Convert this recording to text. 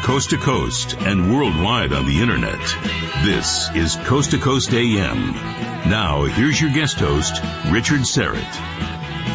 coast to coast and worldwide on the internet. This is Coast to Coast AM. Now, here's your guest host, Richard Syrett.